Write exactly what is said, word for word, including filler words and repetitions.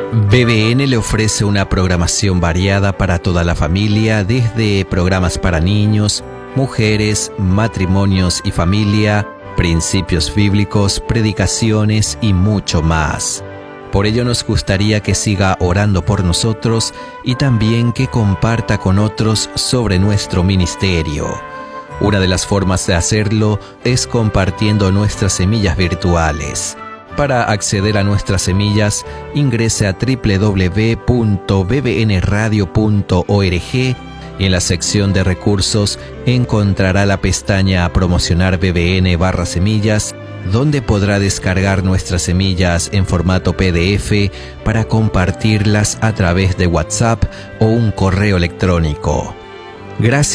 B B N le ofrece una programación variada para toda la familia, desde programas para niños, mujeres, matrimonios y familia, principios bíblicos, predicaciones y mucho más. Por ello nos gustaría que siga orando por nosotros y también que comparta con otros sobre nuestro ministerio. Una de las formas de hacerlo es compartiendo nuestras semillas virtuales. Para acceder a nuestras semillas, ingrese a doble u doble u doble u punto b b n radio punto org y en la sección de recursos encontrará la pestaña Promocionar B B N barra semillas, donde podrá descargar nuestras semillas en formato P D F para compartirlas a través de WhatsApp o un correo electrónico. Gracias.